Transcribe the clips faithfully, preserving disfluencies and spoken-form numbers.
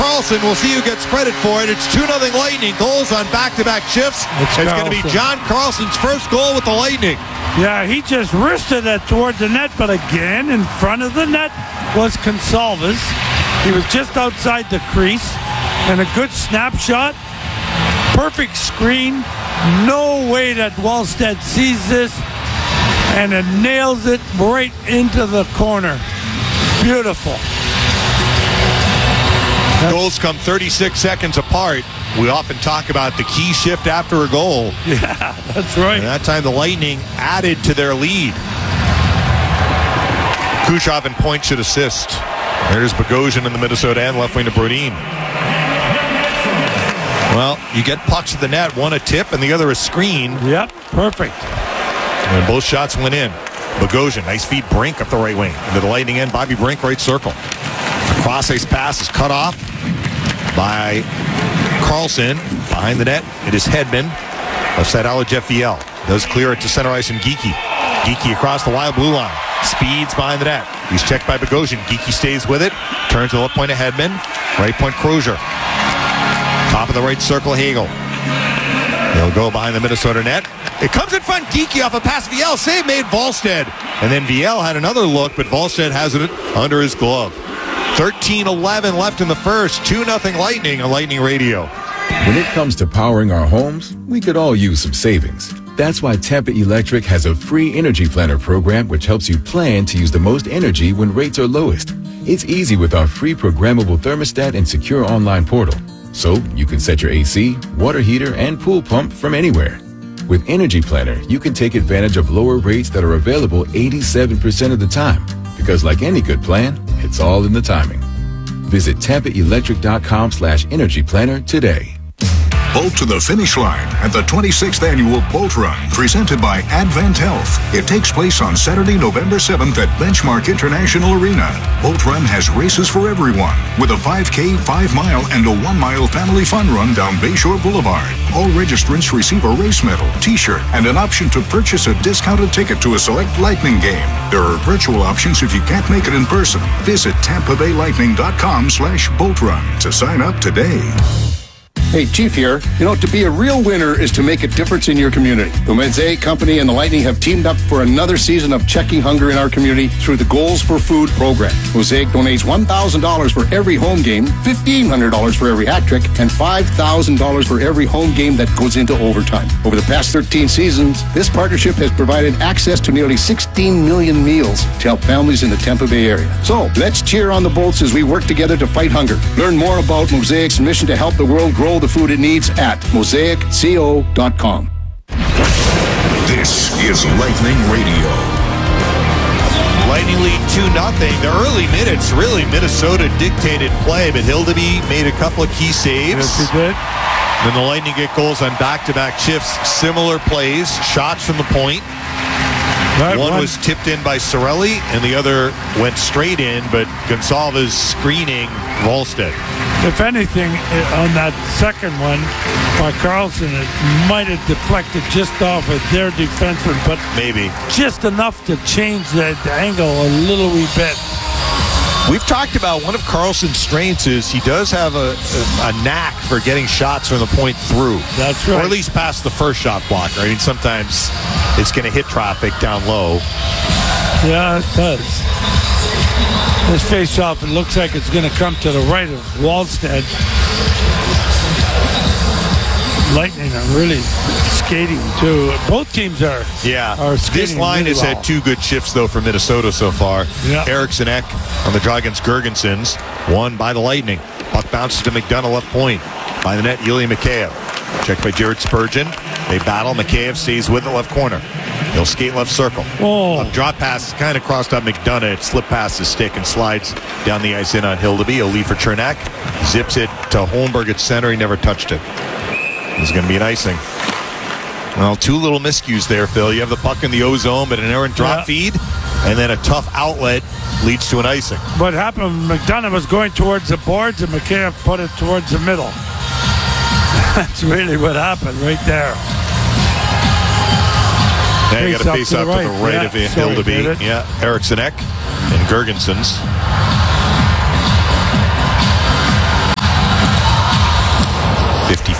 Karlsson. We'll see who gets credit for it. It's two nothing Lightning. Goals on back-to-back shifts. It's, it's going to be John Karlsson's first goal with the Lightning. Yeah, he just wristed it towards the net, but again, in front of the net was Gonsalves. He was just outside the crease, and a good snapshot. Perfect screen. No way that Wallstedt sees this, and it nails it right into the corner. Beautiful. That's... Goals come thirty-six seconds apart. We often talk about the key shift after a goal. Yeah, that's right. And that time the Lightning added to their lead. Kucherov and Point should assist. There's Bogosian in the Minnesota end, left wing to Brodin. Well, you get pucks to the net, one a tip and the other a screen. Yep, perfect. And both shots went in. Bogosian, nice feed, Brink up the right wing. Into the Lightning end, Bobby Brink, right circle. A cross-ice pass is cut off by Karlsson. Behind the net, it is Hedman. Left side outlet, Jeff Viel. Does clear it to center ice and Geekie. Geekie across the wild blue line. Speeds behind the net. He's checked by Bogosian. Geekie stays with it. Turns to the left point of Hedman. Right point, Crozier. Top of the right circle, Hagel. He'll go behind the Minnesota net. It comes in front, Geekie off a pass. Viel, save made, Wallstedt. And then Viel had another look, but Wallstedt has it under his glove. thirteen eleven left in the first. two nothing Lightning on Lightning Radio. When it comes to powering our homes, we could all use some savings. That's why Tampa Electric has a free energy planner program which helps you plan to use the most energy when rates are lowest. It's easy with our free programmable thermostat and secure online portal. So you can set your A C, water heater, and pool pump from anywhere. With Energy Planner, you can take advantage of lower rates that are available eighty-seven percent of the time. Because like any good plan, it's all in the timing. Visit TampaElectric.com slash Energy Planner today. Boat to the finish line at the twenty-sixth Annual Boat Run, presented by Advent Health. It takes place on Saturday, November seventh at Benchmark International Arena. Boat Run has races for everyone, with a five K, five mile, and a one mile family fun run down Bayshore Boulevard. All registrants receive a race medal, t-shirt, and an option to purchase a discounted ticket to a select Lightning game. There are virtual options if you can't make it in person. Visit Tampa Bay Lightning dot com slash boat run to sign up today. Hey, Chief here. You know, to be a real winner is to make a difference in your community. The Mosaic Company and the Lightning have teamed up for another season of checking hunger in our community through the Goals for Food program. Mosaic donates one thousand dollars for every home game, fifteen hundred dollars for every hat trick, and five thousand dollars for every home game that goes into overtime. Over the past thirteen seasons, this partnership has provided access to nearly sixteen million meals to help families in the Tampa Bay area. So, let's cheer on the boats as we work together to fight hunger. Learn more about Mosaic's mission to help the world grow the food it needs at mosaic co dot com. This is Lightning Radio. Lightning lead two nothing. The early minutes, really, Minnesota dictated play, but Hildeby made a couple of key saves. Yes, he did. Then the Lightning get goals on back-to-back shifts. Similar plays, shots from the point. Right, one, one was tipped in by Cirelli, and the other went straight in, but Gonsalves screening Wallstedt. If anything, on that second one by Karlsson, it might have deflected just off of their defenseman, but maybe just enough to change the angle a little wee bit. We've talked about one of Karlsson's strengths is he does have a, a, a knack for getting shots from the point through. That's right. Or at least past the first shot blocker. I mean, sometimes it's going to hit traffic down low. Yeah, it does. This face-off, it looks like it's going to come to the right of Wallstedt. Lightning are really skating, too. Both teams are, yeah. are skating This line really has well. had two good shifts, though, for Minnesota so far. Yeah. Eriksson Ek on the draw against Gergensons. Won by the Lightning. Puck bounces to McDonough, left point. By the net, Ilya Mikheyev. Checked by Jared Spurgeon. They battle. Mikheyev stays with it, left corner. He'll skate left circle. Oh. A drop pass kind of crossed on McDonough. It slipped past his stick and slides down the ice in on Hildeby. He'll lead for Chernak. Zips it to Holmberg at center. He never touched it. It's going to be an icing. Well, two little miscues there, Phil. You have the puck in the O-zone, but an errant drop yeah. feed, and then a tough outlet leads to an icing. What happened, McDonough was going towards the boards, and Mikheyev put it towards the middle. That's really what happened right there. Now you got to face to off the to the right, right yeah. of the Sorry, Hildeby. David. Yeah, Eriksson Ek and Gergensons.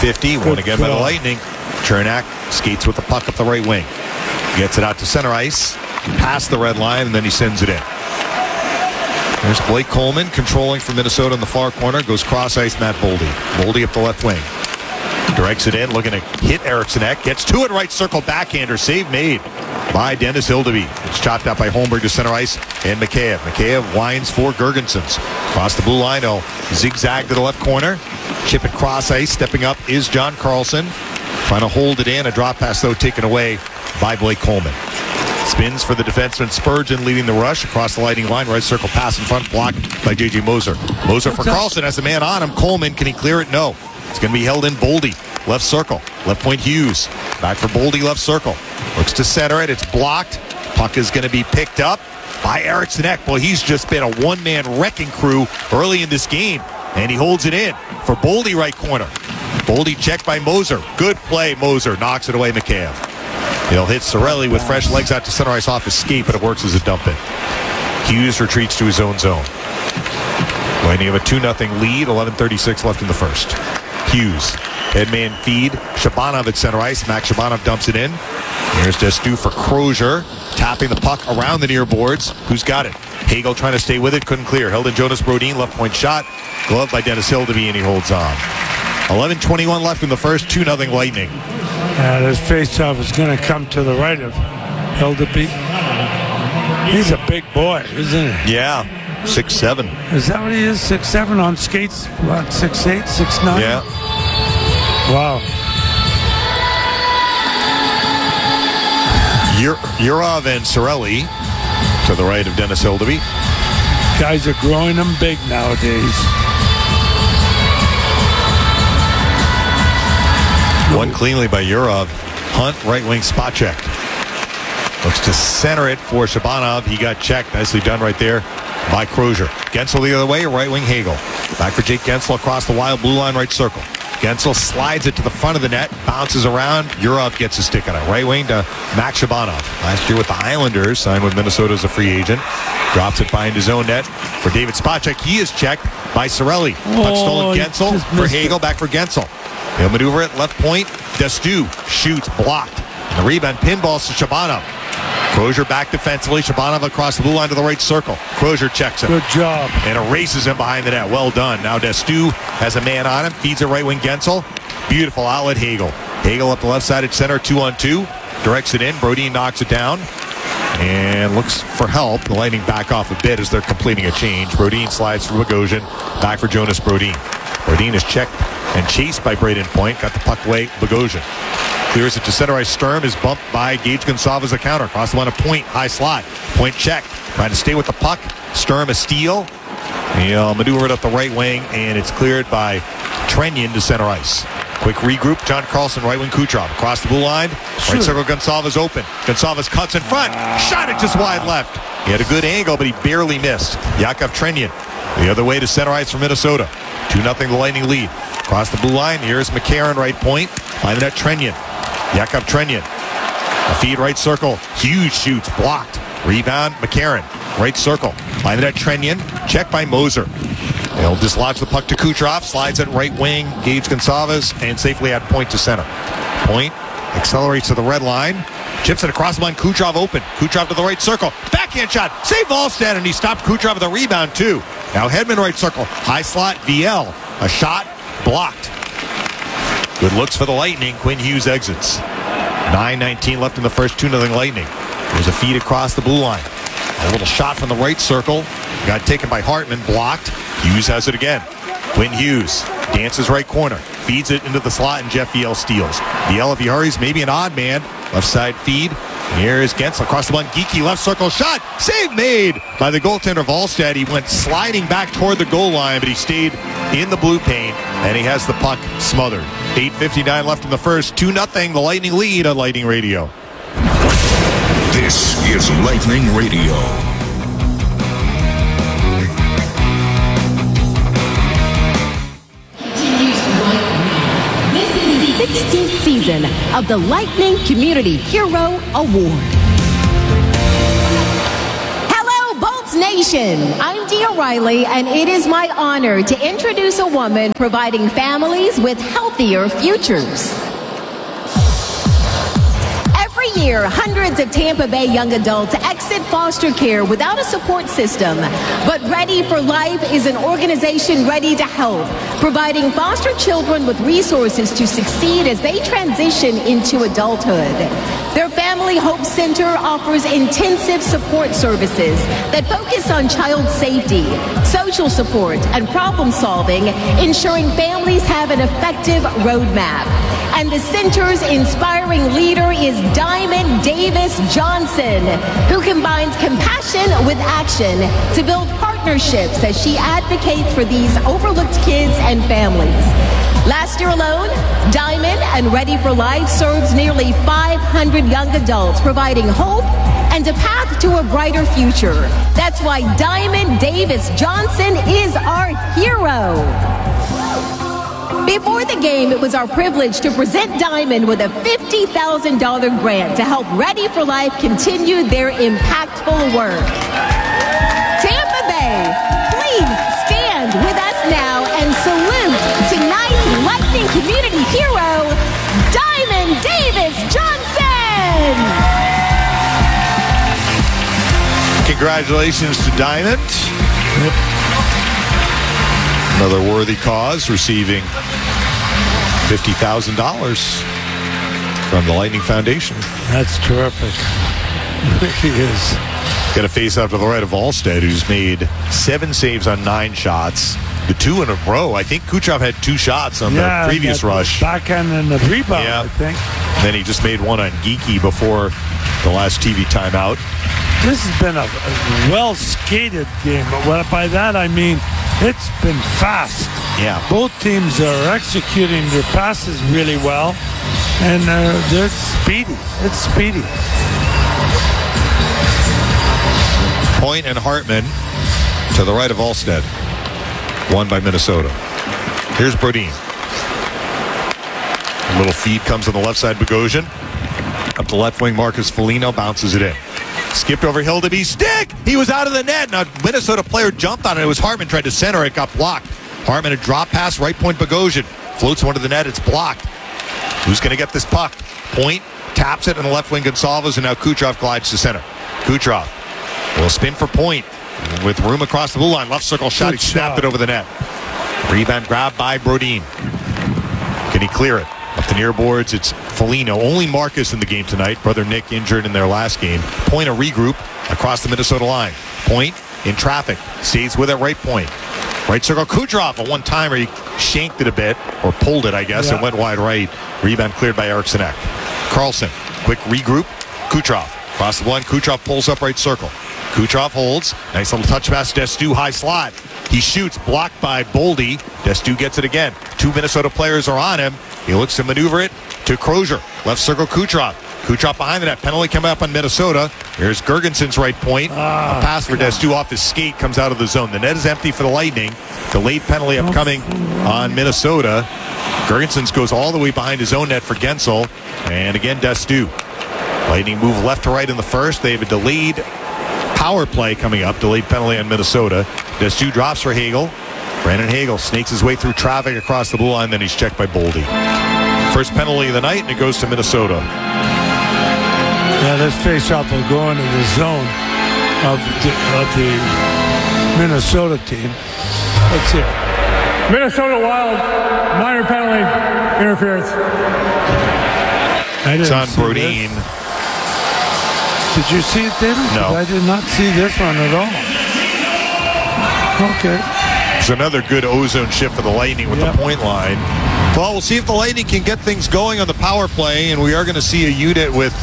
fifty. One again by the Lightning. Chernak skates with the puck up the right wing. Gets it out to center ice. Past the red line, and then he sends it in. There's Blake Coleman controlling from Minnesota in the far corner. Goes cross ice, Matt Boldy. Boldy up the left wing. Directs it in, looking to hit Eriksson Ek. Gets to it, right circle, backhander. Save made by Dennis Hildeby. It's chopped out by Holmberg to center ice and Mikheyev. Mikheyev winds for Girgensons. Across the blue line, oh, zigzag to the left corner. Chip it cross ice. Stepping up is John Carlson. Trying to hold it in. A drop pass, though, taken away by Blake Coleman. Spins for the defenseman Spurgeon, leading the rush across the Lightning line. Right circle pass in front, blocked by J J Moser. Moser for Carlson has a man on him. Coleman, can he clear it? No. It's going to be held in. Boldy, left circle. Left point Hughes. Back for Boldy, left circle. Looks to center it. It's blocked. Puck is going to be picked up by Eriksson Ek. Boy, he's just been a one-man wrecking crew early in this game. And he holds it in for Boldy, right corner. Boldy checked by Moser. Good play, Moser. Knocks it away, Mikheyev. He'll hit Cirelli with fresh legs out to center ice off his skate, but it works as a dump in. Hughes retreats to his own zone. Lightning have a two nothing lead. eleven thirty-six left in the first. Hughes. Headman feed. Shabanov at center ice. Max Shabanov dumps it in. Here's Destu for Crozier. Tapping the puck around the near boards. Who's got it? Hagel trying to stay with it. Couldn't clear. Held in Jonas Brodin. Left point shot. Gloved by Dennis Hildeby, and he holds on. eleven twenty-one left in the first. two nothing Lightning. Yeah, this faceoff is going to come to the right of Hildeby. He's a big boy, isn't he? Yeah. six seven. Is that what he is? six seven on skates? What, six eight, six nine? Yeah. Wow. Yurov and Cirelli to the right of Dennis Hildeby. Guys are growing them big nowadays. One cleanly by Yurov. Hunt, right wing spot check. Looks to center it for Shabanov. He got checked. Nicely done right there by Crozier. Gensel the other way, right wing Hagel. Back for Jake Gensel across the wild blue line, right circle. Gensel slides it to the front of the net, bounces around. Yurov gets a stick on it. Right wing to Max Shabanov. Last year with the Islanders, signed with Minnesota as a free agent. Drops it behind his own net for David Spacek. He is checked by Cirelli. Oh, Puck stolen Gensel for Hagel. It. Back for Gensel. He'll maneuver it left point. Destu shoots, blocked. And the rebound pinballs to Shabanov. Crozier back defensively. Shabanov across the blue line to the right circle. Crozier checks him. Good job. And erases him behind the net. Well done. Now Destu has a man on him. Feeds it right wing Gensel. Beautiful outlet Hagel. Hagel up the left side at center. Two on two. Directs it in. Brodin knocks it down. And looks for help. The Lightning back off a bit as they're completing a change. Brodin slides for Bogosian. Back for Jonas Brodin. Brodin is checked and chased by Braden Point. Got the puck away. Bogosian clears it to center ice. Sturm is bumped by Gage Gonsalves a counter. Across the line of Point. High slot. Point check. Trying to stay with the puck. Sturm a steal. He'll maneuver it up the right wing, and it's cleared by Trenyon to center ice. Quick regroup. John Carlson, right wing Kucherov. Across the blue line. Right circle, Gonsalves open. Gonsalves cuts in front. Shot it just wide left. He had a good angle, but he barely missed. Yakov Trenyon the other way to center ice for Minnesota. two nothing the Lightning lead. Across the blue line, here's McCarron, right point. Line that Trenyon. Yakov Trenyon. A feed right circle. Huge shoots. Blocked. Rebound, McCarron. Right circle. Line that Trenyon. Check by Moser. He'll dislodge the puck to Kucherov. Slides it right wing. Gage Gonsalves. And safely at Point to center. Point accelerates to the red line. Chips it across the line. Kucherov open. Kucherov to the right circle. Backhand shot. Save Wallstedt, and he stopped Kucherov with a rebound too. Now Hedman right circle. High slot. V L. A shot. Blocked. Good looks for the Lightning. Quinn Hughes exits. nine nineteen left in the first. two nothing Lightning. There's a feed across the blue line. A little shot from the right circle. Got taken by Hartman. Blocked. Hughes has it again. Quinn Hughes dances right corner. Feeds it into the slot, and Jeff V L steals. V L, if he hurries, maybe an odd man. Left side feed. Here is Gensel across the line. Geeky left circle shot. Save made by the goaltender Wallstedt. He went sliding back toward the goal line, but he stayed in the blue paint, and he has the puck smothered. eight fifty-nine left in the first. two nothing the Lightning lead on Lightning Radio. This is Lightning Radio. sixteenth season of the Lightning Community Hero Award. Hello, Bolt Hawks Nation, I'm Dee O'Reilly, and it is my honor to introduce a woman providing families with healthier futures. Every year, hundreds of Tampa Bay young adults exit foster care without a support system. But Ready for Life is an organization ready to help, providing foster children with resources to succeed as they transition into adulthood. Their Family Hope Center offers intensive support services that focus on child safety, social support, and problem solving, ensuring families have an effective roadmap. And the center's inspiring leader is Diamond Davis Johnson, who combines compassion with action to build partnerships as she advocates for these overlooked kids and families. Last year alone, Diamond and Ready for Life serves nearly five hundred young adults, providing hope and a path to a brighter future. That's why Diamond Davis Johnson is our hero. Before the game, it was our privilege to present Diamond with a fifty thousand dollars grant to help Ready for Life continue their impactful work. Tampa Bay, please stand with us now and salute tonight's Lightning Community hero, Diamond Davis Johnson. Congratulations to Diamond. Another worthy cause, receiving fifty thousand dollars from the Lightning Foundation. That's terrific. He is. Got a face out to the right of Volstead, who's made seven saves on nine shots. The two in a row. I think Kucherov had two shots on yeah, the previous the rush. Backhand and the rebound, yeah. I think. Then he just made one on Geeky before the last T V timeout. This has been a, a well-skated game. But what, by that I mean it's been fast. Yeah. Both teams are executing their passes really well, and uh, they're speedy. It's speedy. Point and Hartman to the right of Volstead. Won by Minnesota. Here's Brodin. A little feed comes on the left side, Bogosian. Up to left wing, Marcus Foligno bounces it in. Skipped over Hildeby. Stick! He was out of the net. Now, Minnesota player jumped on it. It was Hartman tried to center it. Got blocked. Hartman, a drop pass, right point, Bogosian. Floats one to the net. It's blocked. Who's going to get this puck? Point, taps it in the left wing, Gonsalves, and now Kucherov glides to center. Kucherov will spin for Point with room across the blue line. Left circle shot. Good he snapped shot. it over the net. Rebound grab by Brodin. Can he clear it? Up the near boards, it's Foligno. Only Marcus in the game tonight. Brother Nick injured in their last game. Point a regroup across the Minnesota line. Point in traffic. Stays with it, right point. Right circle, Kucherov. A one-timer. He shanked it a bit, or pulled it, I guess, yeah. and went wide right. Rebound cleared by Eriksson Ek. Carlson, quick regroup. Kucherov. Across the one, Kucherov pulls up right circle. Kucherov holds. Nice little touch pass. Destu, high slot. He shoots, blocked by Boldy. Destu gets it again. Two Minnesota players are on him. He looks to maneuver it to Crozier. Left circle, Kucherov. Kucherov behind the net. Penalty coming up on Minnesota. Here's Gergenson's right point. Ah, a pass for Destu off his skate comes out of the zone. The net is empty for the Lightning. Delayed penalty upcoming on Minnesota. Gergensons goes all the way behind his own net for Gensel. And again, Destu. Lightning move left to right in the first. They have a delayed power play coming up. Delayed penalty on Minnesota. Destu drops for Hagel. Brandon Hagel snakes his way through traffic across the blue line. Then he's checked by Boldy. First penalty of the night, and it goes to Minnesota. Yeah, this faceoff will go into the zone of the, of the Minnesota team. Let's see. Minnesota Wild, minor penalty, interference. I didn't It's on see Brodin. this. Did you see it, David? No. 'Cause I did not see this one at all. Okay. It's another good ozone shift for the Lightning with Yep. the point line. Well, we'll see if the Lightning can get things going on the power play, and we are going to see a unit with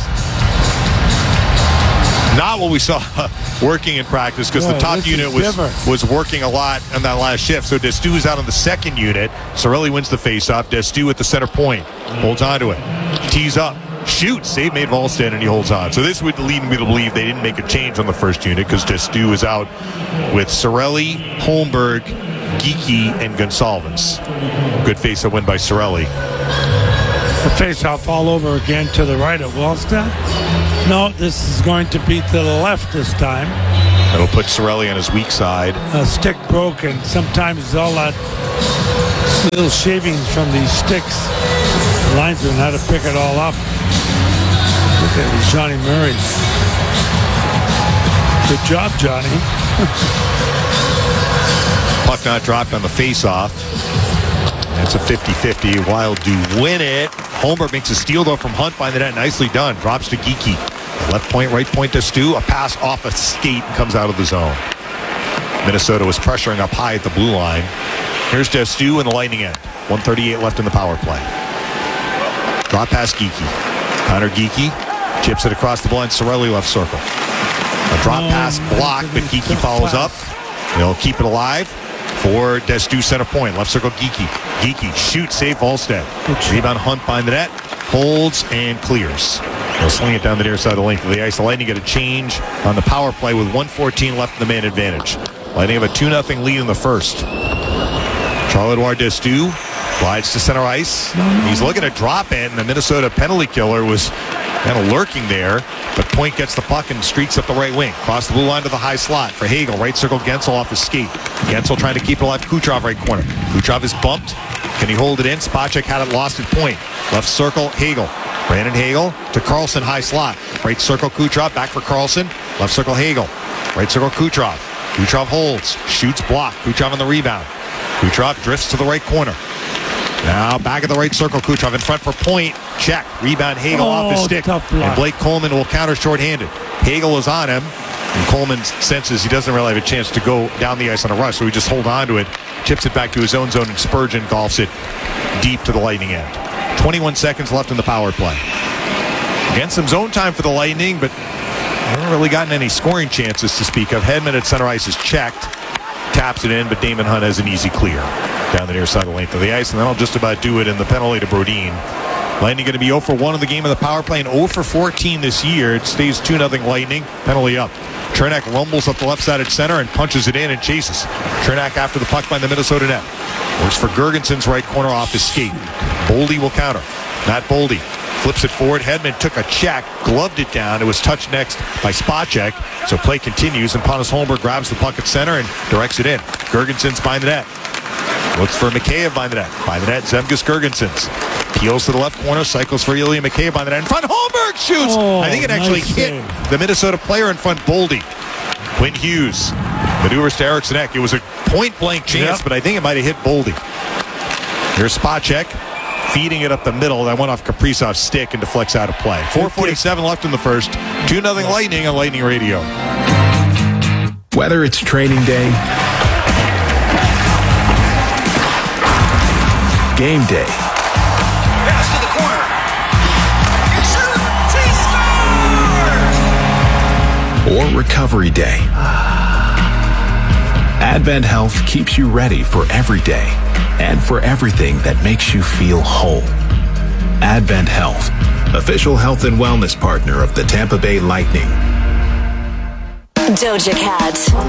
not what we saw working in practice, because Yeah, the top this unit is was different. was working a lot on that last shift. So Destu's out on the second unit. Sorelli wins the faceoff. Destu at the center point. Holds on to it. Tees up. Shoots. Save made Volstead, and he holds on. So this would lead me to believe they didn't make a change on the first unit, because Destu is out with Sorelli, Holmberg, Geeky, and Gonsalves. Good face-up win by Sorelli. The face-off all over again to the right of Wallstead. No, this is going to be to the left this time. That'll put Cirelli on his weak side. A stick broke, and sometimes all that little shavings from these sticks, the linesman had to pick it all up. Look at Johnny Murray. Good job, Johnny. Puck not dropped on the face-off. That's a fifty-fifty. Wild do win it. Holmberg makes a steal, though, from Hunt by the net. Nicely done. Drops to Geekie. Left point, right point to Stu. A pass off a skate and comes out of the zone. Minnesota was pressuring up high at the blue line. Here's to Stu in the Lightning end. one thirty-eight left in the power play. Drop pass Geekie. Connor Geekie chips it across the blue line. Cirelli left circle. A drop Oh, pass blocked, but Geekie follows up. They'll keep it alive for Destu center point. Left circle Geekie. Geekie shoots, save Volstead. Rebound Hunt behind the net. Holds and clears. They'll swing it down the near side of the length of the ice. The Lightning get a change on the power play with one fourteen left in the man advantage. Lightning have a two nothing lead in the first. Charles-Edouard Destu slides to center ice. He's looking to drop it, and the Minnesota penalty killer was kind of lurking there, but Point gets the puck and streaks up the right wing. Cross the blue line to the high slot for Hagel. Right circle Gensel off his skate. Gensel trying to keep it alive. Kucherov right corner. Kucherov is bumped. Can he hold it in? Spacek had it lost at Point. Left circle Hagel. Brandon Hagel to Carlson, high slot. Right circle Kucherov, back for Carlson. Left circle Hagel. Right circle Kucherov. Kucherov holds. Shoots, block. Kucherov on the rebound. Kucherov drifts to the right corner. Now back at the right circle, Kucherov in front for Point. Check. Rebound Hagel Oh, off his stick. tough block. And Blake Coleman will counter shorthanded. Hagel is on him. And Coleman senses he doesn't really have a chance to go down the ice on a rush, so he just hold on to it. Chips it back to his own zone, and Spurgeon golfs it deep to the Lightning end. twenty-one seconds left in the power play. Again, some zone time for the Lightning, but they haven't really gotten any scoring chances to speak of. Hedman at center ice is checked. Taps it in, but Damon Hunt has an easy clear down the near side of the length of the ice, and that'll just about do it in the penalty to Brodin. Lightning going to be zero for one in the game of the power play and zero for fourteen this year. It stays two nothing Lightning. Penalty up. Chernak rumbles up the left side at center and punches it in and chases. Chernak after the puck by the Minnesota net. Works for Gergenson's right corner off his skate. Boldy will counter. Matt Boldy flips it forward. Hedman took a check, gloved it down. It was touched next by Spacek. So play continues, and Pontus Holmberg grabs the puck at center and directs it in. Gergenson's behind the net. Looks for Mikheyev behind the net. Behind the net, Zemgus Gergensons. Peels to the left corner, cycles for Ilya Mikheyev behind the net. In front, Holmberg shoots! Oh, I think it actually nice hit save. the Minnesota player in front, Boldy. Quinn Hughes maneuvers to Eriksson Ek. It was a point-blank chance, Yep. but I think it might have hit Boldy. Here's Spacek feeding it up the middle. That went off Kaprizov's stick and deflects out of play. four forty-seven left in the first. two nothing Lightning on Lightning Radio. Whether it's training day, game day, Pass to the corner. He scores! or recovery day, Advent Health keeps you ready for every day and for everything that makes you feel whole. Advent Health, official health and wellness partner of the Tampa Bay Lightning. Doja Cat.